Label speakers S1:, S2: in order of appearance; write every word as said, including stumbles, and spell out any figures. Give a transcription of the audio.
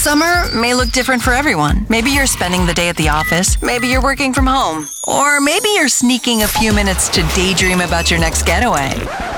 S1: Summer may look different for everyone. Maybe you're spending the day at the office. Maybe you're working from home. Or maybe you're sneaking a few minutes to daydream about your next getaway.